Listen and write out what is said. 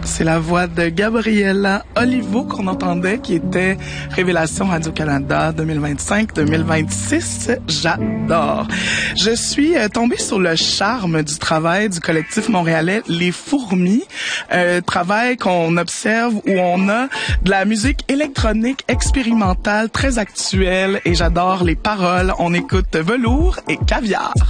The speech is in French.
C'est la voix de Gabriella Olivo qu'on entendait, qui était Révélation Radio-Canada 2025-2026. J'adore. Je suis tombée sur le charme du travail du collectif montréalais Les Fourmis, travail qu'on observe où on a de la musique électronique expérimentale très actuelle et j'adore les paroles. On écoute Velours et Caviar.